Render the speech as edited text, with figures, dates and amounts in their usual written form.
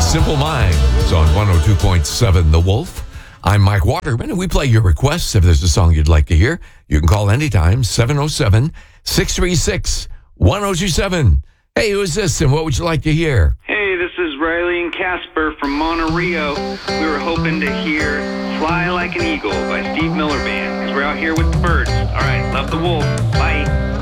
Simple Minds on 102.7 The Wolf. I'm Mike Waterman, and we play your requests. If there's a song you'd like to hear, you can call anytime, 707-636-1027. Hey, who's this, and what would you like to hear? Hey, this is Riley and Casper from Monte Rio. We were hoping to hear Fly Like an Eagle by Steve Miller Band, because we're out here with the birds. All right, love the wolf. Bye.